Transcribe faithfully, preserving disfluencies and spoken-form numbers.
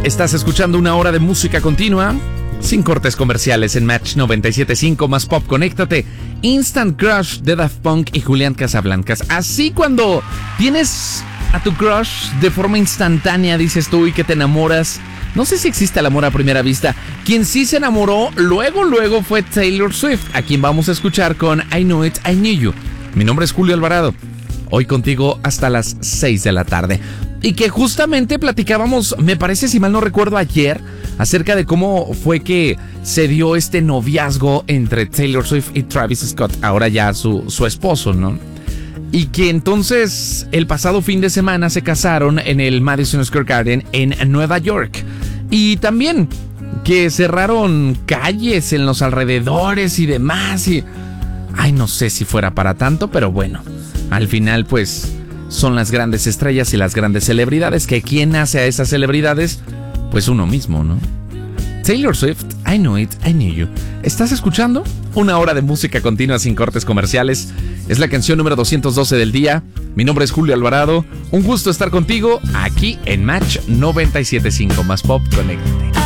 Estás escuchando una hora de música continua, sin cortes comerciales en Match noventa y siete punto cinco más Pop. Conéctate. Instant Crush de Daft Punk y Julián Casablancas. Así cuando tienes a tu crush de forma instantánea, dices tú, y que te enamoras. No sé si existe el amor a primera vista. Quien sí se enamoró luego, luego fue Taylor Swift, a quien vamos a escuchar con I Knew It, I Knew You. Mi nombre es Julio Alvarado. Hoy contigo hasta las seis de la tarde. Y que justamente platicábamos, me parece, si mal no recuerdo, ayer, acerca de cómo fue que se dio este noviazgo entre Taylor Swift y Travis Scott, ahora ya su, su esposo, ¿no? Y que entonces el pasado fin de semana se casaron en el Madison Square Garden en Nueva York. Y también que cerraron calles en los alrededores y demás. Y ay, no sé si fuera para tanto, pero bueno, al final pues son las grandes estrellas y las grandes celebridades, que ¿quién hace a esas celebridades? Pues uno mismo, ¿no? Taylor Swift, I Knew It, I Knew You. ¿Estás escuchando? Una hora de música continua sin cortes comerciales. Es la canción número doscientos doce del día. Mi nombre es Julio Alvarado. Un gusto estar contigo aquí en Match noventa y siete punto cinco más Pop. Conéctate.